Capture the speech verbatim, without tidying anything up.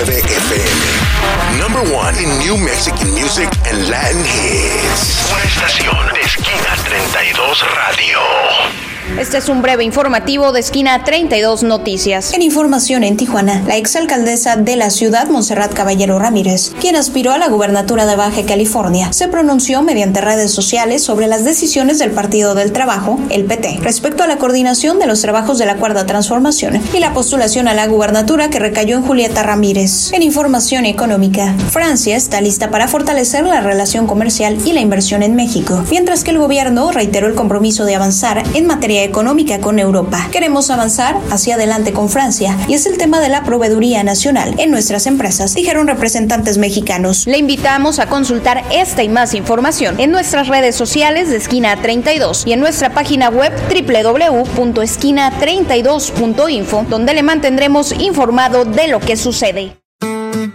nueve F M. Number one in New Mexican music and Latin hits. Una estación de Esquina treinta y dos Radio. Este es un breve informativo de Esquina treinta y dos Noticias. En información en Tijuana, la exalcaldesa de la ciudad, Montserrat Caballero Ramírez, quien aspiró a la gubernatura de Baja California, se pronunció mediante redes sociales sobre las decisiones del Partido del Trabajo, el P T, respecto a la coordinación de los trabajos de la Cuarta Transformación y la postulación a la gubernatura que recayó en Julieta Ramírez. En información económica, Francia está lista para fortalecer la relación comercial y la inversión en México, mientras que el gobierno reiteró el compromiso de avanzar en materia económica con Europa. Queremos avanzar hacia adelante con Francia y es el tema de la proveeduría nacional en nuestras empresas, dijeron representantes mexicanos. Le invitamos a consultar esta y más información en nuestras redes sociales de Esquina treinta y dos y en nuestra página web doble u doble u doble u punto esquina treinta y dos punto info, donde le mantendremos informado de lo que sucede.